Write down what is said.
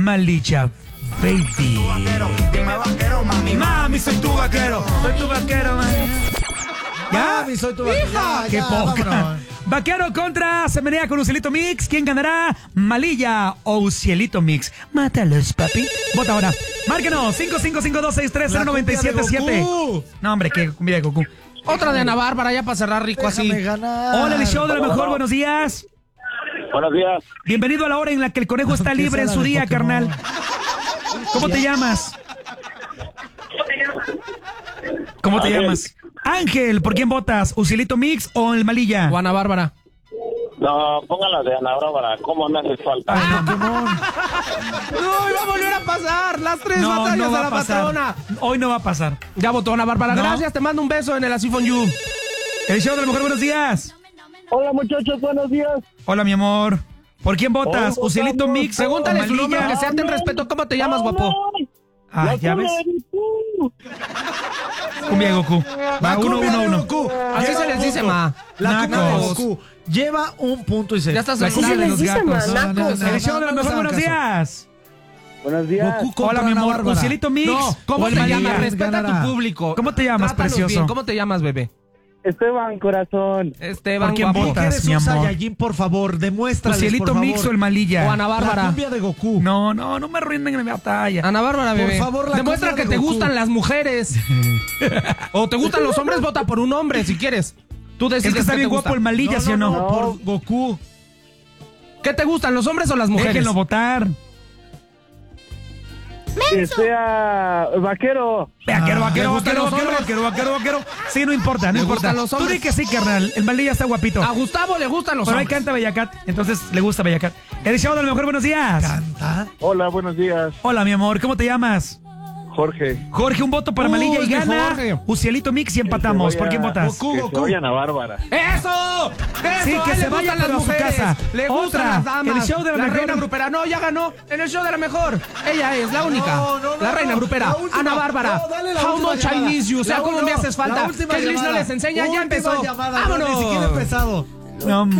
Malilla, baby. Dime vaquero, mami. Mami, soy tu vaquero. Soy tu vaquero, mami. ¿Ya? Mami, soy tu vaquero. ¡Qué poca! Vámonos. Vaquero contra Semenea con Ucielito Mix. ¿Quién ganará? Malilla o Ucielito Mix. Mátalos, papi. Vota ahora. Márquenos. 5552630977. No, hombre, qué cumbia de Goku. Otra de Ana Bárbara, ya para cerrar rico así. Déjame ganar. Hola, el show de la mejor. Buenos días. Buenos días. Bienvenido a la hora en la que el conejo está Aunque libre en sea su la de día, Pokémon. carnal. ¿Cómo te llamas? ¿Cómo te Ángel. llamas? Ángel, ¿por quién votas? ¿Ucielito Mix o el Malilla? O Ana Bárbara. No, póngala de Ana Bárbara. ¿Cómo me hace falta? Pokémon. No, iba a volver a pasar las tres No, batallas no va de la a pasar. patrona. Hoy no va a pasar. Ya votó Ana Bárbara. No. Gracias, te mando un beso en el Así For You. El show de la mejor. Buenos días. Hola, muchachos. Buenos días. Hola, mi amor. ¿Por quién votas? Hoy ¿Ucielito votamos Mix? Pregúntale o su nombre, Malilla? que sea ten respeto. ¿Cómo te llamas, guapo? Ah, ¿ya ves? Cumbia de Goku. Va, La cumbia de 1-1-1. Goku. Así Lleva se les un dice, punto. ma. La cumbia de Nacos. Goku lleva un punto y se. Ya estás La cumbia de los gatos. El show de la mejor. Buenos días. Buenos días. Goku contra Hola, mi Ana amor. Bárbara. ¿Ucielito Mix? No, ¿cómo o el te Malilla? llamas? Respeta a Ganará. tu público. ¿Cómo te llamas, Trátalos precioso? bien. ¿Cómo te llamas, bebé? Esteban, corazón. Esteban, ¿Por quién guapo. votas? Eres mi un amor. Saiyajin, por favor, demuéstrales, ¿Ucielito por favor. Mix o el Malilla? O Ana La Bárbara. cumbia de Goku. No me arruinen en mi batalla. Ana Bárbara, Por bebé. favor, la Demuestra cumbia que de te Goku. gustan las mujeres. O te gustan los hombres, vota por un hombre si quieres. Tú decides Es que está qué bien te guapo gusta. el Malilla, ¿sí o no? Por Goku. ¿Qué te gustan, los hombres o las mujeres? Déjenlo votar. Que sea vaquero. Vaquero, ¿le vaquero, gustan vaquero, los vaquero, hombres? vaquero, vaquero, vaquero. Sí, no importa, no ¿Le importa. gustan los Tú hombres? di que sí, carnal. El Malilla está guapito. A Gustavo le gustan los Pero ahí hombres. canta Bellacat, entonces le gusta Bellacat. El show de lo mejor. Buenos días. Canta. Hola, buenos días. Hola, mi amor. ¿Cómo te llamas? Jorge. Jorge, un voto para Malilla y mi gana Jorge. Ucielito Mix y empatamos. ¿Por quién votas? Goku, Que Goku. se vaya Ana Bárbara. ¡Eso! Sí, ¡Eso! que A él se le vaya, gustan las pero a su mujeres. casa. Le gustan Otra, las damas. el show de la mejor. reina grupera. No, ya ganó. En el show de la mejor. Ella es la única. No, no, no, la reina no. grupera. La última. Ana Bárbara. No, dale la How última much llamada. I need you. O sea, La ¿cómo uno, me haces falta? la última Que Liz no llamada. les enseña. Ya Última empezó. llamada, ¡Vámonos! No, ni siquiera ha empezado. No,